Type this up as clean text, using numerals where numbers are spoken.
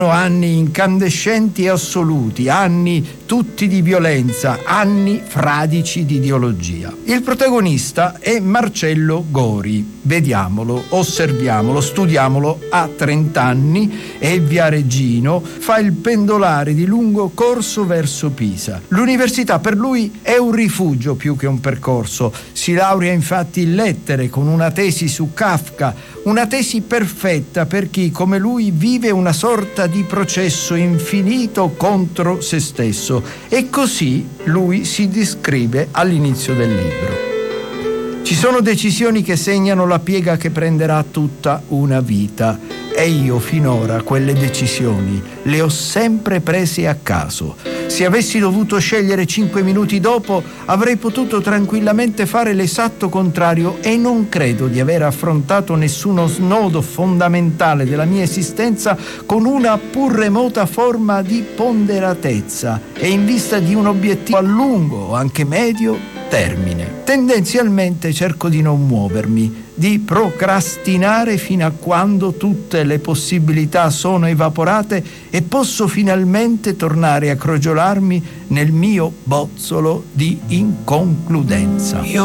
Anni incandescenti e assoluti, anni tutti di violenza, anni fradici di ideologia. Il protagonista è Marcello Gori. Vediamolo, osserviamolo, studiamolo. Ha 30 anni, è viareggino, fa il pendolare di lungo corso verso Pisa. L'università per lui è un rifugio più che un percorso. Si laurea infatti in lettere con una tesi su Kafka, una tesi perfetta per chi come lui vive una sorta di processo infinito contro se stesso, e così lui si descrive all'inizio del libro. Ci sono decisioni che segnano la piega che prenderà tutta una vita, e io finora quelle decisioni le ho sempre prese a caso. Se avessi dovuto scegliere 5 minuti dopo, avrei potuto tranquillamente fare l'esatto contrario, e non credo di aver affrontato nessuno snodo fondamentale della mia esistenza con una pur remota forma di ponderatezza e in vista di un obiettivo a lungo o anche medio termine. Tendenzialmente cerco di non muovermi, di procrastinare fino a quando tutte le possibilità sono evaporate e posso finalmente tornare a crogiolarmi nel mio bozzolo di inconcludenza.